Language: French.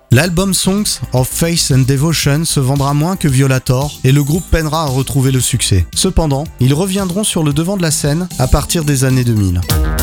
L'album Songs of Faith and Devotion se vendra moins que Violator et le groupe peinera à retrouver le succès. Cependant, ils reviendront sur le devant de la scène à partir des années 2000.